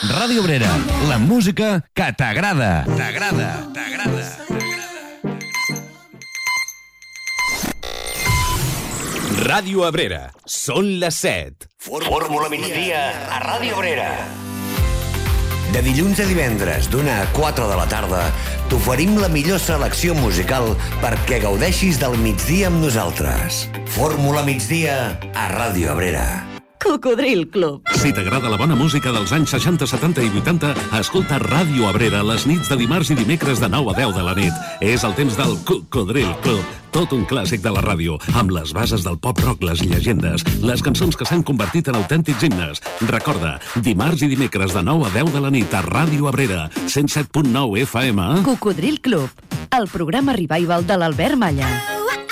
Ràdio Obrera, la música que t'agrada. T'agrada. Ràdio Abrera, són les 7. Fórmula migdia a Ràdio Obrera. De dilluns a divendres, d'una a 4 de la tarda, t'oferim la millor selecció musical perquè gaudeixis del migdia amb nosaltres. Fórmula migdia a Ràdio Obrera. Cocodril Club. Si t'agrada la bona música dels anys 60, 70 i 80, escolta Ràdio Abrera les nits de dimarts i dimecres de 9 a 10 de la nit. És el temps del Cocodril Club, tot un clàssic de la ràdio, amb les bases del pop-rock, les llegendes, les cançons que s'han convertit en autèntics himnes. Recorda, dimarts i dimecres de 9 a 10 de la nit a Ràdio Abrera, 107.9 FM. Cocodril Club, el programa revival de l'Albert Malla.